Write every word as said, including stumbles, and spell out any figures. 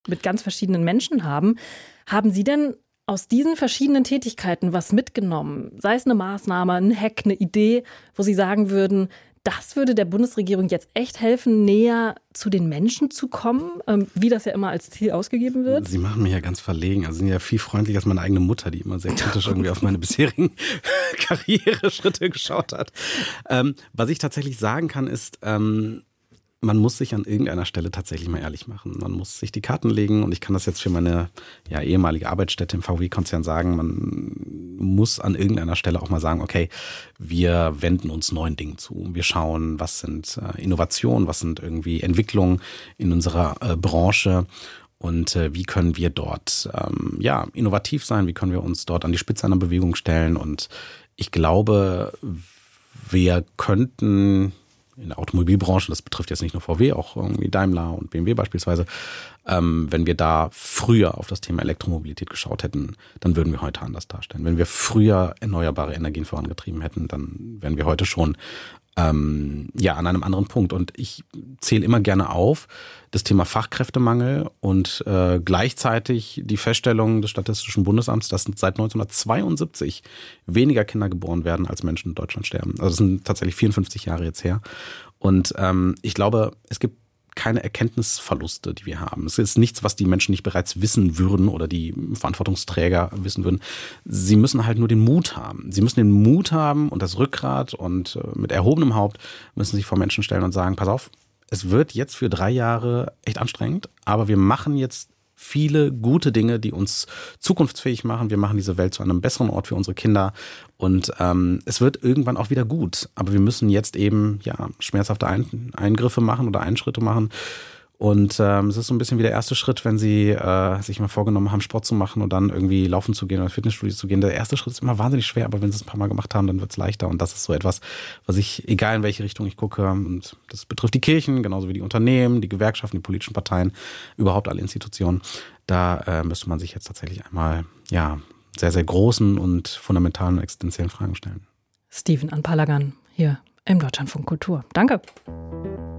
mit ganz verschiedenen Menschen haben. Haben Sie denn aus diesen verschiedenen Tätigkeiten was mitgenommen? Sei es eine Maßnahme, ein Hack, eine Idee, wo Sie sagen würden, das würde der Bundesregierung jetzt echt helfen, näher zu den Menschen zu kommen, wie das ja immer als Ziel ausgegeben wird? Sie machen mich ja ganz verlegen. Also Sie sind ja viel freundlicher als meine eigene Mutter, die immer sehr kritisch irgendwie auf meine bisherigen Karriereschritte geschaut hat. Ähm, was ich tatsächlich sagen kann, ist, ähm, man muss sich an irgendeiner Stelle tatsächlich mal ehrlich machen. Man muss sich die Karten legen und ich kann das jetzt für meine ja, ehemalige Arbeitsstätte im V W-Konzern sagen, man muss an irgendeiner Stelle auch mal sagen, okay, wir wenden uns neuen Dingen zu. Wir schauen, was sind äh, Innovationen, was sind irgendwie Entwicklungen in unserer äh, Branche und äh, wie können wir dort ähm, ja innovativ sein, wie können wir uns dort an die Spitze einer Bewegung stellen. Und ich glaube, wir könnten in der Automobilbranche, das betrifft jetzt nicht nur V W, auch irgendwie Daimler und B M W beispielsweise, ähm, wenn wir da früher auf das Thema Elektromobilität geschaut hätten, dann würden wir heute anders darstellen. Wenn wir früher erneuerbare Energien vorangetrieben hätten, dann wären wir heute schon ähm, ja an einem anderen Punkt. Und ich zähle immer gerne auf das Thema Fachkräftemangel und äh, gleichzeitig die Feststellung des Statistischen Bundesamts, dass seit neunzehnhundertzweiundsiebzig weniger Kinder geboren werden, als Menschen in Deutschland sterben. Also das sind tatsächlich vierundfünfzig Jahre jetzt her. Und ähm, ich glaube, es gibt keine Erkenntnisverluste, die wir haben. Es ist nichts, was die Menschen nicht bereits wissen würden oder die Verantwortungsträger wissen würden. Sie müssen halt nur den Mut haben. Sie müssen den Mut haben und das Rückgrat und mit erhobenem Haupt müssen sich vor Menschen stellen und sagen, pass auf, es wird jetzt für drei Jahre echt anstrengend, aber wir machen jetzt viele gute Dinge, die uns zukunftsfähig machen. Wir machen diese Welt zu einem besseren Ort für unsere Kinder und ähm, es wird irgendwann auch wieder gut. Aber wir müssen jetzt eben ja schmerzhafte Ein- Eingriffe machen oder Einschritte machen. Und ähm, es ist so ein bisschen wie der erste Schritt, wenn Sie äh, sich mal vorgenommen haben, Sport zu machen und dann irgendwie laufen zu gehen oder Fitnessstudio zu gehen. Der erste Schritt ist immer wahnsinnig schwer, aber wenn Sie es ein paar Mal gemacht haben, dann wird es leichter. Und das ist so etwas, was ich, egal in welche Richtung ich gucke, und das betrifft die Kirchen, genauso wie die Unternehmen, die Gewerkschaften, die politischen Parteien, überhaupt alle Institutionen, da äh, müsste man sich jetzt tatsächlich einmal ja sehr, sehr großen und fundamentalen und existenziellen Fragen stellen. Steven Anpalagan hier im Deutschlandfunk Kultur. Danke.